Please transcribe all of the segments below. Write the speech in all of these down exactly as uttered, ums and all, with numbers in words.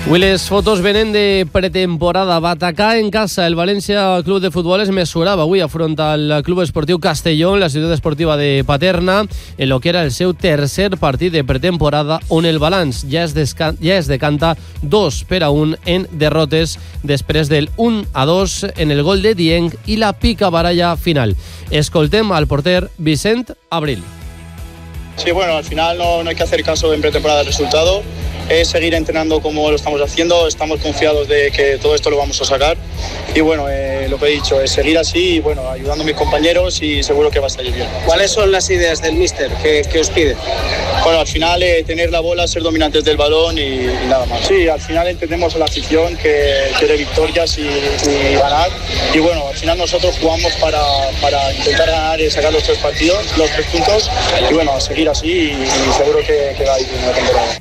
Les fotos venen de pretemporada. Va atacar en casa. El València Club de Futbol es mesurava avui afront al Club Esportiu Castelló en la ciutat esportiva de Paterna en lo que era el seu tercer partit de pretemporada, on el balanç ja es, desca- ja es decanta dos per a un en derrotes després del un a dos en el gol de Dieng i la picabaralla final. Escoltem al porter Vicent Abril. Sí, bueno, al final no, no hay que hacer caso en pretemporada del resultado, es seguir entrenando como lo estamos haciendo, estamos confiados de que todo esto lo vamos a sacar y bueno, eh, lo que he dicho es seguir así y bueno, ayudando a mis compañeros y seguro que va a salir bien. ¿Cuáles son las ideas del míster que, que os pide? Bueno, al final eh, tener la bola, ser dominantes del balón y, y nada más. Sí, al final entendemos a la afición que quiere victorias y, y ganar y bueno, al final nosotros jugamos para, para intentar ganar y sacar los tres partidos, los tres puntos y bueno, a seguir así y, y seguro que, que va a ir bien la temporada.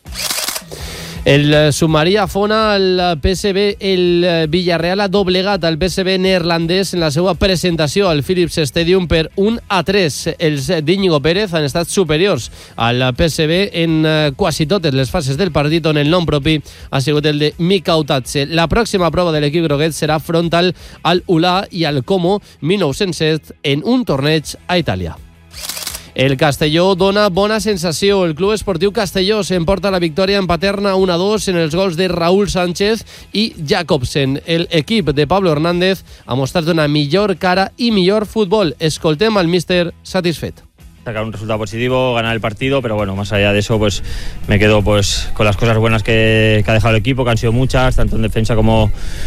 El submarí afona el P S V. El Villarreal ha doblegat el P S V neerlandès en la seva presentació al Philips Stadium per un a tres. Els d'Íñigo Pérez han estat superiors al P S V en quasi totes les fases del partit, on el nom propi ha sigut el de Mikau Tatse. La pròxima prova de l'equip groguet serà frontal al Ulà i al Como mil nou-cents set en un torneig a Itàlia. El Castelló dona bona sensació. El Club Esportiu Castelló s'emporta la victòria en Paterna un a dos en els gols de Raúl Sánchez i Jacobsen. El equip de Pablo Hernández ha mostrat una millor cara y millor futbol. Escoltem al míster satisfet. Sacar un resultado positivo, ganar el partido, pero bueno, más allá de eso, pues me quedo pues con las cosas buenas que, que ha dejado el equipo, que han sido muchas, tanto en defensa como,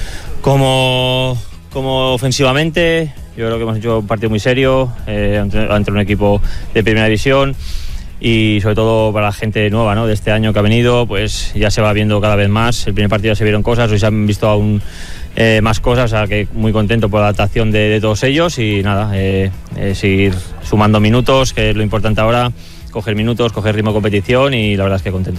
como, como ofensivamente. Yo creo que hemos hecho un partido muy serio eh, ante, ante un equipo de primera división y sobre todo para la gente nueva, ¿no?, de este año que ha venido, pues ya se va viendo cada vez más. El primer partido ya se vieron cosas, hoy se han visto aún eh, más cosas, o sea que muy contento por la adaptación de, de todos ellos y nada, eh, eh, seguir sumando minutos, que es lo importante ahora, coger minutos, coger ritmo de competición y la verdad es que contento.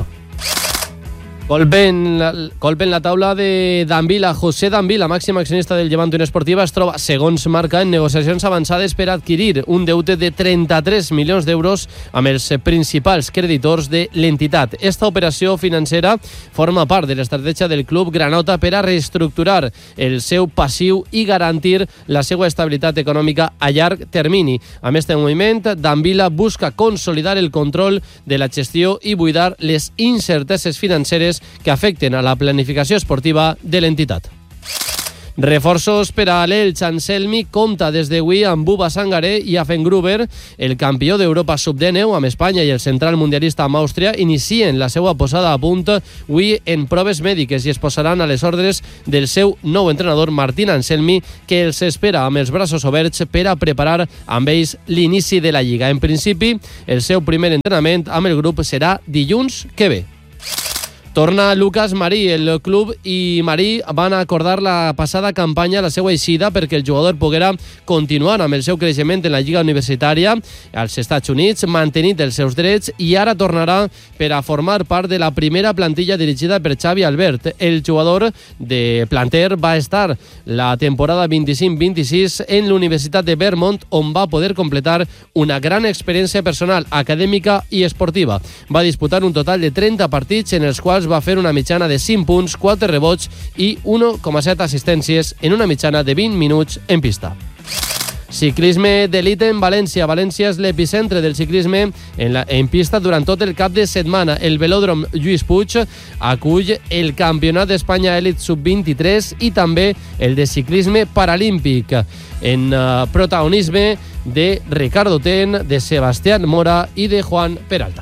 Golpe en, la, golpe en la taula de Danvila. José Danvila, màxim accionista del Llevant Unió Esportiva, es troba, segons marca, en negociacions avançades per adquirir un deute de trenta-tres milions d'euros amb els principals creditors de l'entitat. Esta operació financera forma part de l'estratègia del club granota per a reestructurar el seu passiu i garantir la seva estabilitat econòmica a llarg termini. Amb este moviment, Danvila busca consolidar el control de la gestió i buidar les incerteses financeres que afecten a la planificació esportiva de l'entitat. Reforços per a l'Elx. Anselmi compta des d'avui amb Buba Sangaré i Affengruber. El campió d'Europa sub dinou amb Espanya i el central mundialista amb Àustria inicien la seva posada a punt avui en proves mèdiques i es posaran a les ordres del seu nou entrenador Martín Anselmi, que els espera amb els braços oberts per a preparar amb ells l'inici de la Lliga. En principi, el seu primer entrenament amb el grup serà dilluns que ve. Torna Lucas Marí. El club i Marí van acordar la passada campanya la seva eixida perquè el jugador poguera continuar amb el seu creixement en la Lliga Universitària als Estats Units, mantenint els seus drets, i ara tornarà per a formar part de la primera plantilla dirigida per Xavi Albert. El jugador de planter va estar la temporada vint-i-cinc vint-i-sis en l'Universitat de Vermont, on va poder completar una gran experiència personal, acadèmica i esportiva. Va disputar un total de trenta partits en els quals va fer una mitjana de cinc punts, quatre rebots i un coma set assistències en una mitjana de vint minuts en pista. Ciclisme d'elite en València. València és l'epicentre del ciclisme en, la, en pista durant tot el cap de setmana. El velòdrom Lluís Puig acull el Campionat d'Espanya Elit sub vint-i-tres i també el de ciclisme paralímpic en uh, protagonisme de Ricardo Ten, de Sebastián Mora i de Juan Peralta.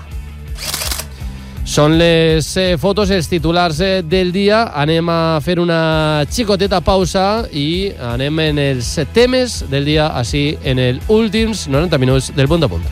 Són les eh, fotos, els titulars eh, del dia. Anem a fer una xicoteta pausa i anem en els temes del dia, així en els últims noranta minuts del Punt a Punt.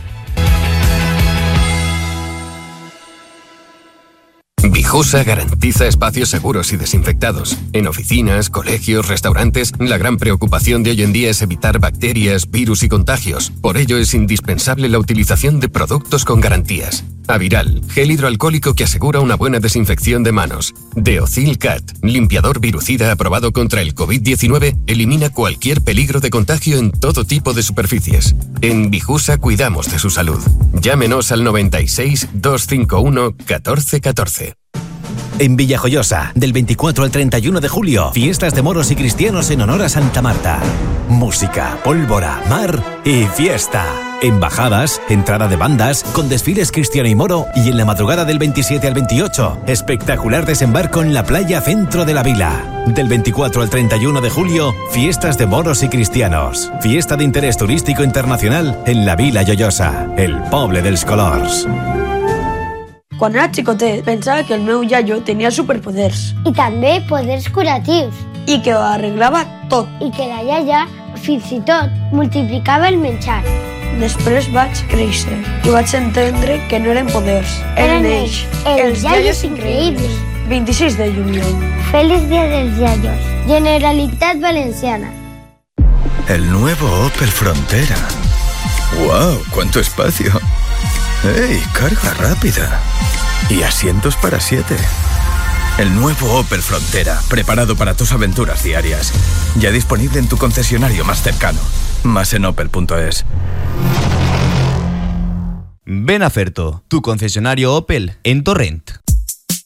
Vijusa garantiza espacios seguros y desinfectados. En oficinas, colegios, restaurantes, la gran preocupación de hoy en día es evitar bacterias, virus y contagios. Por ello es indispensable la utilización de productos con garantías. Aviral, gel hidroalcohólico que asegura una buena desinfección de manos. Deocil Cat, limpiador virucida aprobado contra el covid diecinueve, elimina cualquier peligro de contagio en todo tipo de superficies. En Vijusa cuidamos de su salud. Llámenos al noventa y seis, doscientos cincuenta y uno, catorce catorce. En Villajoyosa, del veinticuatro al treinta y uno de julio, fiestas de moros y cristianos en honor a Santa Marta. Música, pólvora, mar y fiesta. Embajadas, entrada de bandas, con desfiles cristiano y moro, y en la madrugada del veintisiete al veintiocho, espectacular desembarco en la playa centro de la vila. Del veinticuatro al treinta y uno de julio, fiestas de moros y cristianos. Fiesta de interés turístico internacional en la Vila Lloyosa, el poble dels colors. Quan era xicotet, pensava que el meu iaio tenia superpoders. I també poders curatius. I que ho arreglava tot. I que la iaia, fins i tot, multiplicava el menjar. Després vaig créixer i vaig entendre que no eren poders, eren ells, els iaios increïbles. veintiséis de juliol. Feliz Día dels Iaios. Generalitat Valenciana. El nuevo Opel Frontera. ¡Wow! ¡Cuánto espacio! ¡Ey! Carga rápida. Y asientos para siete. El nuevo Opel Frontera, preparado para tus aventuras diarias. Ya disponible en tu concesionario más cercano. Más en opel punto es. Ven a Ferto, tu concesionario Opel en Torrent.